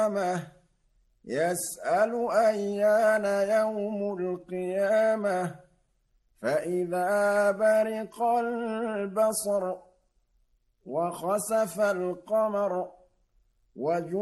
يسأل أيان يوم القيامة فإذا برق البصر وخسف القمر